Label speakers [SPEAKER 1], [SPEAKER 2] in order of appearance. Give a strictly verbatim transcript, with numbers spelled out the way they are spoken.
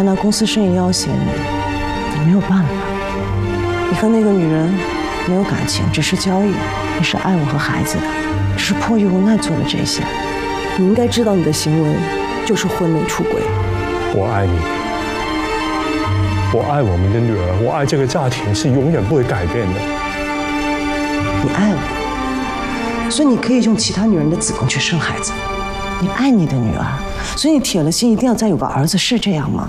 [SPEAKER 1] 他拿公司生意要挟你，你没有办法。你和那个女人没有感情，只是交易，你是爱我和孩子的，只是迫于无奈做了这些。你应该知道你的行为就是婚内出轨。
[SPEAKER 2] 我爱你，我爱我们的女儿，我爱这个家庭是永远不会改变的。
[SPEAKER 1] 你爱我，所以你可以用其他女人的子宫去生孩子。你爱你的女儿，所以你铁了心一定要再有个儿子，是这样吗？